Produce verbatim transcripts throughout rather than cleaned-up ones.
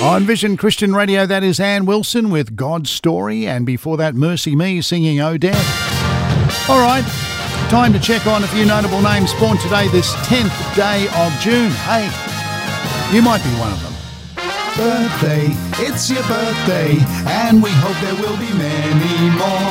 On Vision Christian Radio, that is Ann Wilson with God's Story, and before that, Mercy Me singing Oh Dad. All right, time to check on a few notable names born today, this tenth day of June. Hey, you might be one of them. Birthday, it's your birthday, and we hope there will be many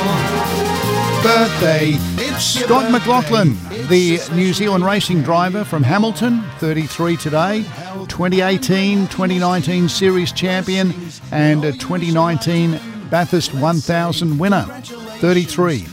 more. Birthday, it's your Scott birthday. McLaughlin, the New Zealand racing driver from Hamilton, thirty-three today, twenty eighteen twenty nineteen Series champion and a twenty nineteen Bathurst one thousand winner, thirty-three.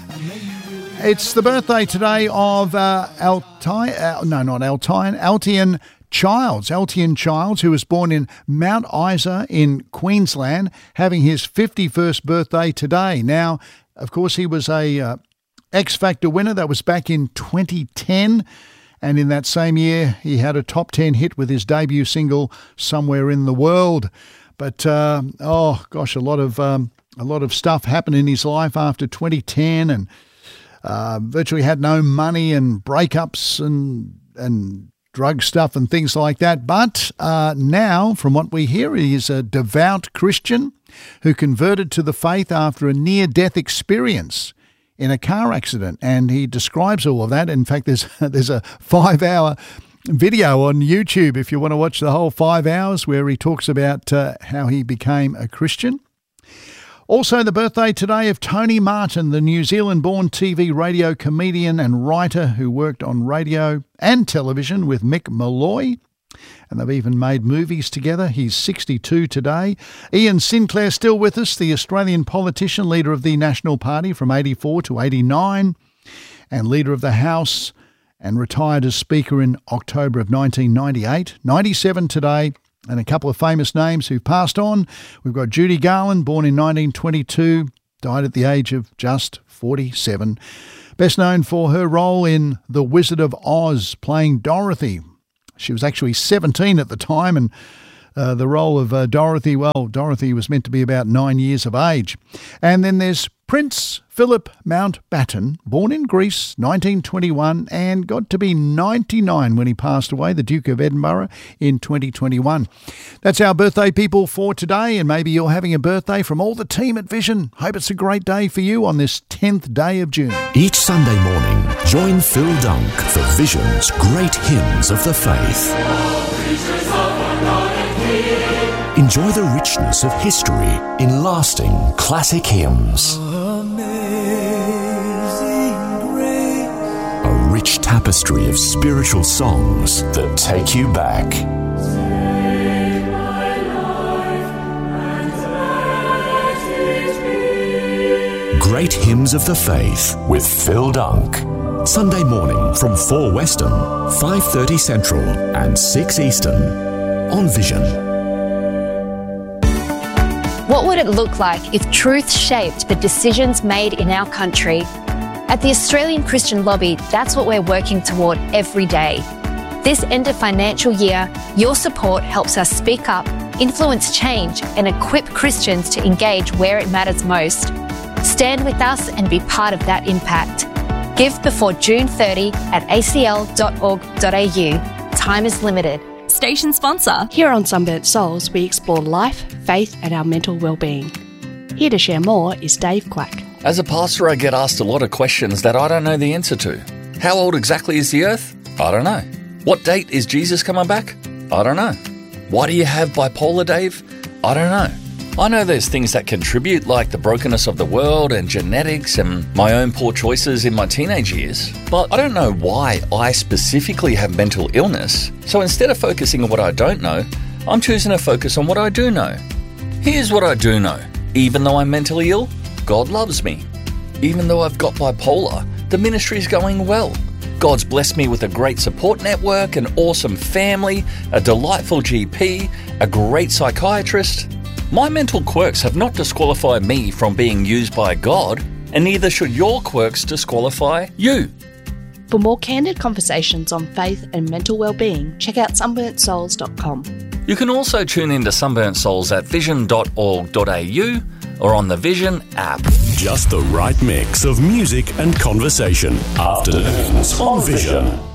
It's the birthday today of uh, Altai, uh, no, not Altai, Altian Childs, Altian Childs, who was born in Mount Isa in Queensland, having his fifty-first birthday today. Now, of course, he was a uh, X Factor winner. That was back in twenty ten. And in that same year, he had a top ten hit with his debut single, Somewhere in the World. But, uh, oh, gosh, a lot of um, a lot of stuff happened in his life after twenty ten, and uh, virtually had no money and breakups and and drug stuff and things like that. But uh, now, from what we hear, he is a devout Christian who converted to the faith after a near-death experience in a car accident, and he describes all of that. In fact, there's there's a five-hour video on YouTube if you want to watch the whole five hours where he talks about uh, how he became a Christian. Also, the birthday today of Tony Martin, the New Zealand-born T V radio comedian and writer who worked on radio and television with Mick Malloy. And they've even made movies together. He's sixty-two today. Ian Sinclair still with us, the Australian politician, leader of the National Party from eighty-four to eighty-nine, and leader of the House, and retired as Speaker in October of nineteen ninety-eight. ninety-seven today, and a couple of famous names who've passed on. We've got Judy Garland, born in nineteen twenty-two, died at the age of just forty-seven. Best known for her role in The Wizard of Oz, playing Dorothy. She was actually seventeen at the time, and uh, the role of uh, Dorothy, well, Dorothy was meant to be about nine years of age. And then there's Prince Philip Mountbatten, born in Greece, nineteen twenty-one, and got to be ninety-nine when he passed away, the Duke of Edinburgh, in twenty twenty-one. That's our birthday people for today, and maybe you're having a birthday from all the team at Vision. Hope it's a great day for you on this tenth day of June. Each Sunday morning, join Phil Dunk for Vision's Great Hymns of the Faith. Enjoy the richness of history in lasting classic hymns. A rich tapestry of spiritual songs that take you back. Great Hymns of the Faith with Phil Dunk. Sunday morning from four Western, five thirty Central and six Eastern on Vision. What would it look like if truth shaped the decisions made in our country? At the Australian Christian Lobby, that's what we're working toward every day. This end of financial year, your support helps us speak up, influence change, and equip Christians to engage where it matters most. Stand with us and be part of that impact. Give before June thirtieth at a c l dot org dot a u. Time is limited. Station sponsor. Here on Sunburnt Souls, we explore life, faith, and our mental well-being. Here to share more is Dave Quack. As a pastor, I get asked a lot of questions that I don't know the answer to. How old exactly is the earth? I don't know. What date is Jesus coming back? I don't know. Why do you have bipolar, Dave? I don't know. I know there's things that contribute, like the brokenness of the world and genetics and my own poor choices in my teenage years, but I don't know why I specifically have mental illness. So instead of focusing on what I don't know, I'm choosing to focus on what I do know. Here's what I do know. Even though I'm mentally ill, God loves me. Even though I've got bipolar, the ministry is going well. God's blessed me with a great support network, an awesome family, a delightful G P, a great psychiatrist. My mental quirks have not disqualified me from being used by God, and neither should your quirks disqualify you. For more candid conversations on faith and mental well-being, check out sunburnt souls dot com. You can also tune in to Sunburnt Souls at vision dot org dot a u or on the Vision app. Just the right mix of music and conversation. Afternoons on Vision.